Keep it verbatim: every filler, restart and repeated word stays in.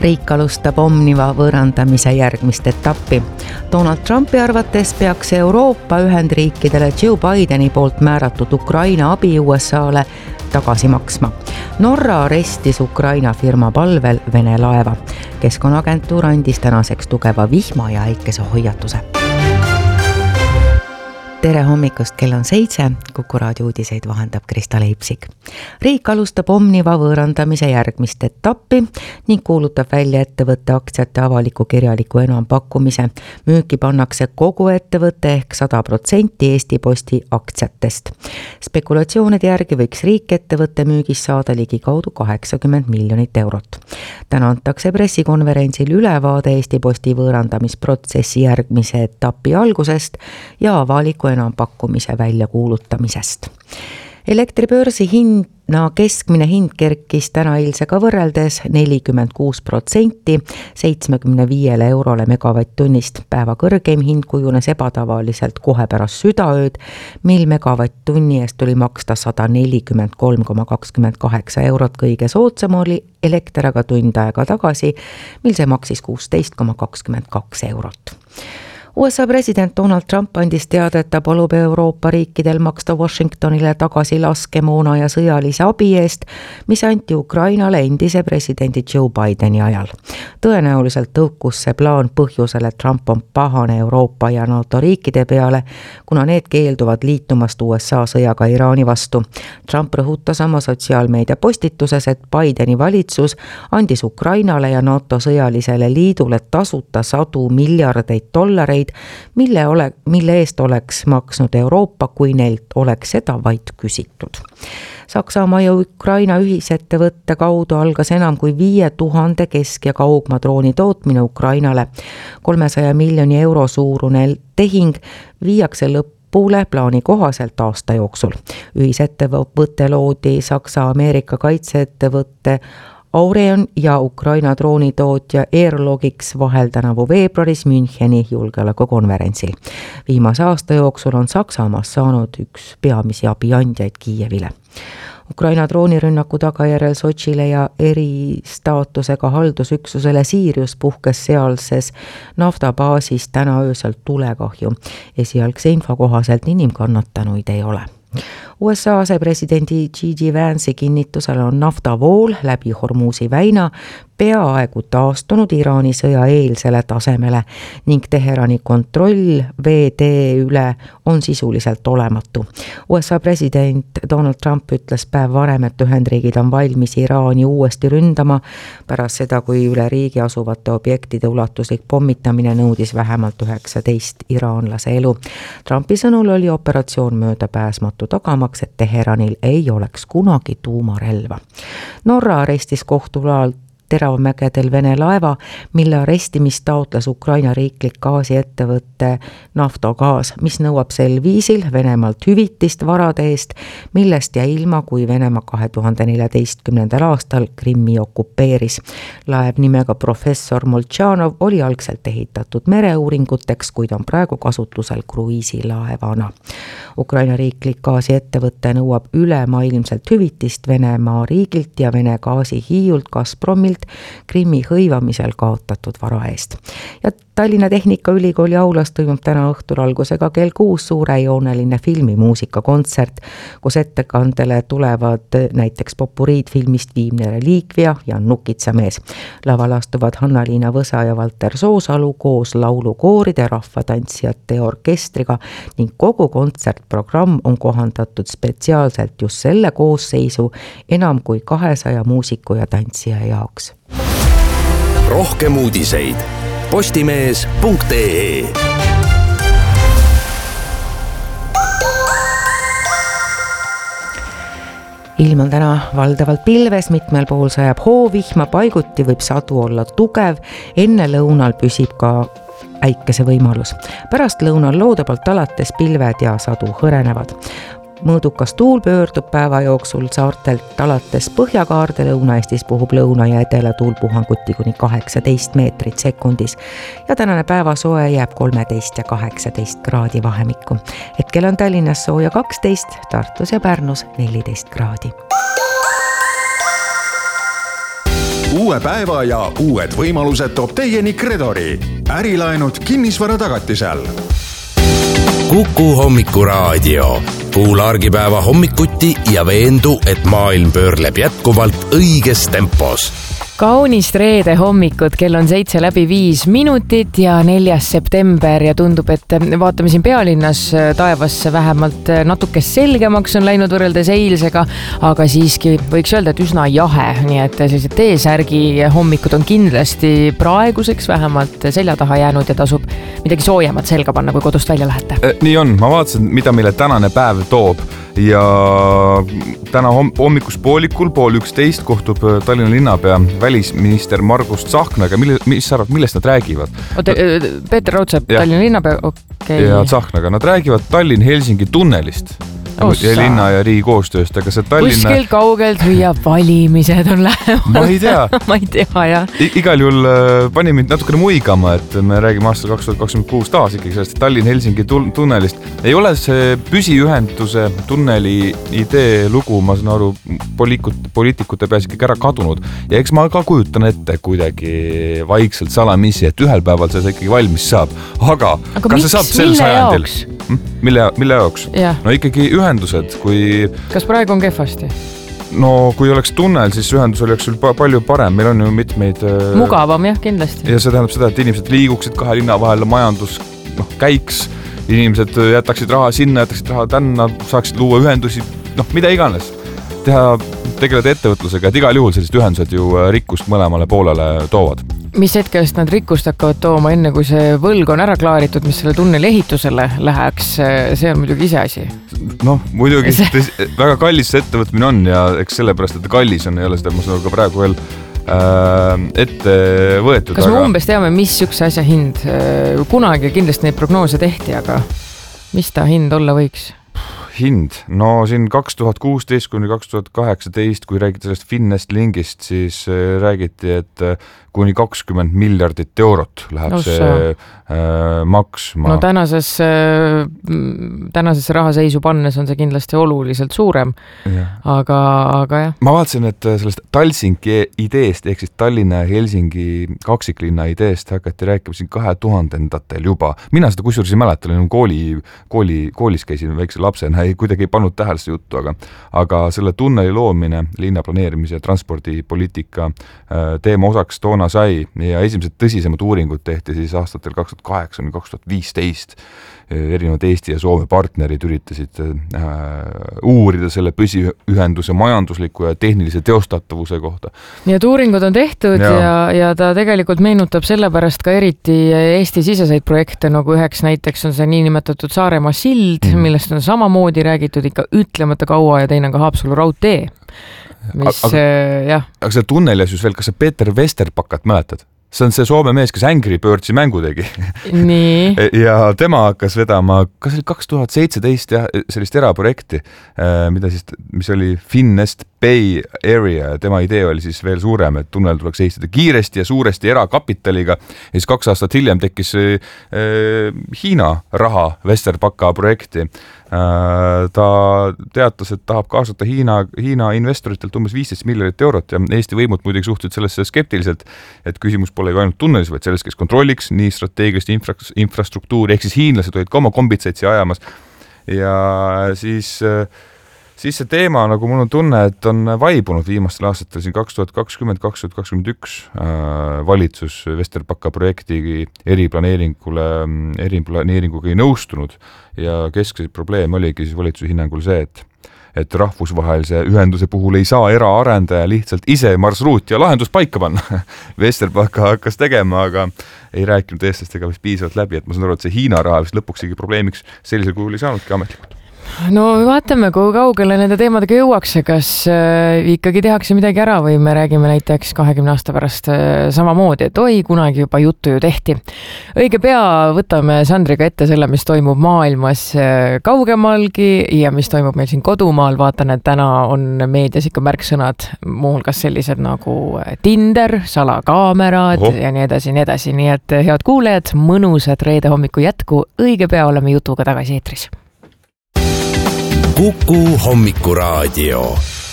Riik alustab Omniva võõrandamise järgmist etappi. Donald Trumpi arvates peaks Euroopa Ühendriikidele Joe Bideni poolt määratud Ukraina abi U S A-le tagasi maksma. Norra arestis Ukraina firma palvel Vene laeva. Keskkonnaagentuur andis tänaseks tugeva vihma ja äikese hoiatuse. Tere hommikust, kell on seitse, Kuku raadio uudiseid vahendab Krista Leipsik. Riik alustab Omniva võõrandamise järgmist etappi ning kuulutab välja ettevõtte aktsiate avaliku kirjaliku enampakkumise. Müüki pannakse kogu ettevõtte ehk sada protsenti Eesti Posti aktsiatest. Spekulatsioonide järgi võiks riik ettevõtte müügis saada ligi kaudu kaheksakümmend miljonit eurot. Täna antakse pressikonverentsil ülevaade Eesti Posti võõrandamisprotsessi järgmise etapi algusest ja avaliku enampakkumise väljakuulutamisest. Elektribörsi hinna keskmine hind kerkis täna eilsega võrreldes nelikümmend kuus protsenti seitsmekümne viiele eurole megavatt-tunnist. Päeva kõrgeim hind kujunes ebatavaliselt kohe pärast südaööd, mil megavatt-tunni eest tuli maksta sada nelikümmend kolm koma kakskümmend kaheksa eurot. Kõige soodsam oli elekter aga tund aega tagasi, mil see maksis kuusteist koma kakskümmend kaks eurot. U S A president Donald Trump andis teada, et ta palub Euroopa riikidel maksta Washingtonile tagasi laskemoona ja sõjalise abi eest, mis anti Ukrainale endise presidendi Joe Bideni ajal. Tõenäoliselt tõukus see plaan põhjusel, et Trump on pahane Euroopa ja NATO riikide peale, kuna need keelduvad liitumast U S A sõjaga Iraani vastu. Trump rõhutas oma sotsiaalmeedia postituses, et Bideni valitsus andis Ukrainale ja NATO sõjalisele liidule tasuta sadu miljardeid dollareid, Mille, ole, mille eest oleks maksnud Euroopa, kui neilt oleks seda vaid küsitud. Saksamaa ja Ukraina ühisettevõtte kaudu algas enam kui viie tuhande kesk- ja kaugmaadrooni tootmine Ukrainale. kolmesaja miljoni euro suurune tehing viiakse lõpule plaani kohaselt aasta jooksul. Ühisettevõtte loodi Saksa-Ameerika kaitseettevõtte Aureon ja Ukraina droonitootja Airlogics vahel tänavu veebruaris Müncheni julgeolekukonverentsil. Viimase aasta jooksul on Saksamaast saanud üks peamisi abiandjaid Kiievile. Ukraina droonirünnaku tagajärjel Sotšile ja eristaatusega haldusüksusele Sirius puhkes sealses naftabaasis täna öösel tulekahju. Esialgse info kohaselt inimkannatanuid ei ole. U S A asepresidendi J D Vance'i kinnitusel on naftavool läbi Hormuzi väina peaaegu taastunud Iraani sõja eelsele tasemele ning Teherani kontroll vee üle on sisuliselt olematu. U S A president Donald Trump ütles päev varem, et Ühendriigid on valmis Iraani uuesti ründama pärast seda, kui üle riigi asuvate objektide ulatuslik pommitamine nõudis vähemalt üheksateist iraanlase elu. Trumpi sõnul oli operatsioon möödapääsmatu tagamaks, et Teheranil ei oleks kunagi tuumarelva. Norra arestis kohtuloal teravmägedel Vene laeva, mille arestimist taotles Ukraina riiklik gaasiettevõtte Naftogaas, mis nõuab sel viisil Venemaalt hüvitist varade eest, millest jäi ilma, kui Venemaa kahe tuhande neljateistkümnendal aastal Krimmi okupeeris. Laev nimega Professor Moltšanov oli algselt ehitatud mereuuringuteks, kuid on praegu kasutusel kruiisilaevana. Ukraina riiklik gaasiettevõtte nõuab ülemaailmselt hüvitist Venemaa riigilt ja Vene gaasi hiiult Gazpromilt Krimmi hõivamisel kaotatud vara eest. Ja Tallinna Tehnikaülikooli aulas toimub täna õhtul algusega kell kuus suurejooneline filmimuusikakontsert, kus ettekandele tulevad näiteks popuriid filmist Viimne reliikvia ja Nukitsamees. Laval astuvad Hanna-Liina Võsa ja Valter Soosalu koos laulukooride, rahvatantsijate ja orkestriga ning kogu kontsertprogramm on kohandatud spetsiaalselt just selle koosseisu enam kui kahesaja muusiku ja tantsija jaoks. Rohkem uudiseid postimees punkt ee. Ilm on täna valdavalt pilves, mitmel pool sajab hoovihma, paiguti võib sadu olla tugev, enne lõunal püsib ka äikese võimalus. Pärast lõunal loode poolt alates pilved ja sadu hõrenevad. Mõõdukas tuul pöördub päeva jooksul saartelt alates Põhjakaarde, Lõuna-Eestis puhub lõuna ja edela tuul puhanguti kuni kaheksateist meetrit sekundis ja tänane päevasoe jääb kolmteist ja kaheksateist kraadi vahemikku. Hetkel on Tallinnas sooja kaksteist, Tartus ja Pärnus neliteist kraadi. uue päeva ja uued võimalused toob teieni Credori. Ärilaenud kinnisvara tagatisel. Kuku hommikuraadio. Kuula argipäeva hommikuti ja veendu, et maailm pöörleb jätkuvalt õiges tempos. Kaunist reede hommikut, kell on seitse läbi viis minutit ja neljas september ja tundub, et vaatame siin pealinnas taevasse vähemalt natuke selgemaks on läinud võrreldes eilsega, aga siiski võiks öelda, et üsna jahe, nii et sellised T-särgi hommikud on kindlasti praeguseks vähemalt selja taha jäänud ja tasub midagi soojemat selga panna, kui kodust välja lähete. Nii on, ma vaatasin, mida meile tänane päev toob ja täna hommikus poolikul pool üksteist kohtub Tallinna linnapea välisminister Margus Tsahknaga. Mis sa arvad, millest nad räägivad? Oota, Peeter Raudsepp, Tallinna linnapea, okei. Okay. Ja Tsahknaga. Nad räägivad Tallinn-Helsingi tunnelist. Ossa. Ja linna ja riigi koostööst, aga see Tallinna... Kuskil kaugelt hüüab valimised on lähemal. Ma ei tea. ma ei tea, jah. I igal juhul pani mind natukene muigama, et me räägime aastal kaks tuhat kakskümmend kuus taas ikkagi sellest Tallinn-Helsingi tunnelist. Ei ole see püsiühenduse tunneli idee lugu, ma saan aru, poliitikute peas ikkagi ära kadunud. Ja eks ma ka kujutan ette kuidagi vaikselt salamisi, et ühel päeval see ikkagi valmis saab. Aga, aga kas miks, see saab sel sajandil? Hm? Mille, mille jaoks? Ja. No ikkagi ühendused, kui... Kas praegu on kehvasti? No kui oleks tunnel, siis ühendus oleks palju parem. Meil on ju mitmeid... Mugavam, jah, kindlasti. Ja see tähendab seda, et inimesed liiguksid kahe linna vahel, majandus no, käiks, inimesed jätaksid raha sinna, jätaksid raha tänna, saaksid luua ühendusi, noh, mida iganes. Teha, tegeleda ettevõtlusega, et igal juhul sellised ühendused ju rikkust mõlemale poolele toovad. Mis hetkest nad rikkust hakkavad tooma enne, kui see võlg on ära klaaritud, mis selle tunneli ehitusele läheks, see on muidugi ise asi. Noh, muidugi see... väga kallis see ettevõtmine on ja eks sellepärast, et kallis on, ei ole seda, ma saan ka praegu veel äh, ette võetud. Kas me aga... umbes teame, mis üks asja hind? Kunagi kindlasti neid prognoose tehti, aga mis ta hind olla võiks? Hind. No siin kaks tuhat kuusteist kuni kaks tuhat kaheksateist, kui räägiti sellest Finnest Lingist, siis räägiti, et kuni kakskümmend miljardit eurot läheb Ossa. see äh, maksma. No tänases, äh, tänases rahaseisu pannes on see kindlasti oluliselt suurem, ja. aga, aga jah. Ma vaatasin, et sellest Talsinki ideest, ehk siis Tallinna ja Helsingi kaksiklinna ideest hakati rääkima siin kahe tuhandendatel juba. Mina seda kusjuures ei mäleta, olin kooli, kooli, koolis käisin väikse lapsena, ei kuidagi ei pannud tähele seda juttu, aga, aga selle tunneli loomine, linna planeerimise ja transpordipoliitika äh, teema osaks toona sai ja esimesed tõsisemad uuringud tehti siis aastatel kaks tuhat kaheksa kuni kaks tuhat viisteist. Erinevad Eesti ja Soome partnerid üritasid äh, uurida selle püsiühenduse majandusliku ja tehnilise teostatavuse kohta. Nii et uuringud on tehtud ja, ja, ja ta tegelikult meenutab sellepärast ka eriti Eesti-siseseid projekte, nagu üheks näiteks on see niinimetatud Saaremaa sild, mm. millest on samamoodi räägitud ikka ütlemata kaua ja teine on ka Haapsalu raudtee. Mis, aga, jah. aga see tunnel ja siis veel, kas see Peeter Westerpakat mäletad? See on see Soome mees, kes Angry Birdsi mängu tegi. Nii. Ja tema hakkas vedama, kas oli kaks tuhat seitseteist jah, sellist eraprojekti, mida siis, mis oli Finnest Bay Area. Tema idee oli siis veel suurem, et tunnel tuleks ehitada kiiresti ja suuresti erakapitaliga. Ja siis kaks aastat hiljem tekkis äh, Hiina raha Westerpaka projekti. Äh, ta teatas, et tahab kaasata Hiina, Hiina investoritelt umbes viisteist miljonit eurot ja Eesti võimud muidugi suhtusid sellesse skeptiliselt, et küsimus pole ju ainult tunnelis, vaid selles, kes kontrolliks nii strateegilist infra infrastruktuuri, ehk siis hiinlased olid ka oma kombitsaitsi ajamas. Ja siis... Äh, siis see teema, nagu mul on tunne, et on vaibunud viimastel aastatel siin kaks tuhat kakskümmend kaks tuhat kakskümmend üks äh, valitsus Westerpaka projekti eriplaneeringule, eriplaneeringuga ei nõustunud ja keskse probleem oligi siis valitsuse hinnangul see, et et rahvusvahelise ühenduse puhul ei saa eraarendaja lihtsalt ise marsruut ja lahendus paika panna. Westerpaka hakkas tegema, aga ei rääkinud eestlastega vist piisavalt läbi, et ma saan aru, et see Hiina raha vist lõpuks probleemiks sellisel kuhul ei saanudki ametlikult. No vaatame, kui kaugele nende teemadega jõuakse, kas äh, ikkagi tehakse midagi ära või me räägime näiteks kahekümne aasta pärast äh, samamoodi, et oi, kunagi juba juttu ju tehti. Õige pea võtame Sandriga ette selle, mis toimub maailmas äh, kaugemalgi ja mis toimub meil siin kodumaal. Vaatan, et täna on meedias ikka märksõnad, muuhulgas sellised nagu Tinder, salakaamerad Oho. ja nii edasi, nii edasi. Nii et head kuulejad, mõnusad reede hommiku jätku. Õige pea oleme jutuga tagasi eetris. Kuku hommikuraadio.